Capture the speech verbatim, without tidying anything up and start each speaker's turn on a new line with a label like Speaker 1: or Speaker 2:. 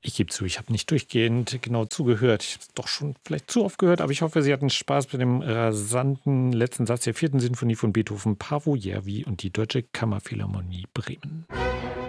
Speaker 1: Ich gebe zu, ich habe nicht durchgehend genau zugehört. Ich habe doch schon vielleicht zu oft gehört, aber ich hoffe, Sie hatten Spaß mit dem rasanten letzten Satz der vierten Sinfonie von Beethoven, Paavo Järvi und die Deutsche Kammerphilharmonie Bremen.